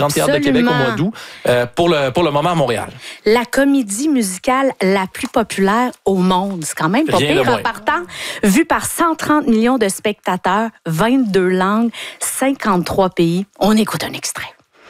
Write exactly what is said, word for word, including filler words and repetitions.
Grande Théâtre de Québec au mois d'août, euh, pour, le, pour le moment à Montréal. La comédie musicale la plus populaire au monde. C'est quand même pas Rien de pire en moins. partant. Vu par cent trente millions de spectateurs, vingt-deux langues, cinquante-trois pays. On écoute un extrait.